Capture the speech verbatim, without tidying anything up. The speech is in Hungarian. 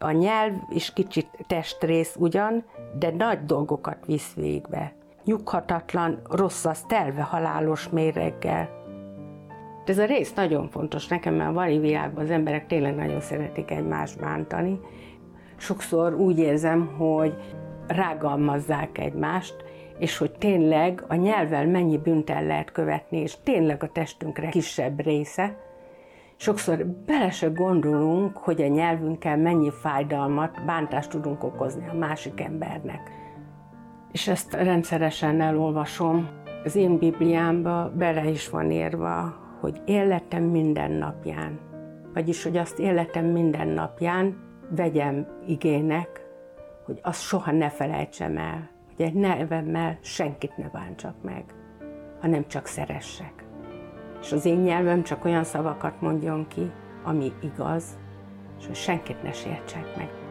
A nyelv is kicsit testrész ugyan, de nagy dolgokat visz végbe. Nyughatatlan, rossz az telve halálos méreggel. Ez a rész nagyon fontos nekem, mert a mai világban az emberek tényleg nagyon szeretik egymást bántani. Sokszor úgy érzem, hogy rágalmazzák egymást, és hogy tényleg a nyelvvel mennyi bűnt el lehet követni, és tényleg a testünkre kisebb része. Sokszor bele se gondolunk, hogy a nyelvünkkel mennyi fájdalmat, bántást tudunk okozni a másik embernek. És ezt rendszeresen elolvasom. Az én Bibliámba bele is van írva, hogy életem minden napján. Vagyis, hogy azt életem minden napján vegyem igének, hogy azt soha ne felejtsem el, hogy egy nevemmel senkit ne bántsak meg, hanem csak szeressek. És az én nyelvem csak olyan szavakat mondjon ki, ami igaz, és hogy senkit ne sértsek meg.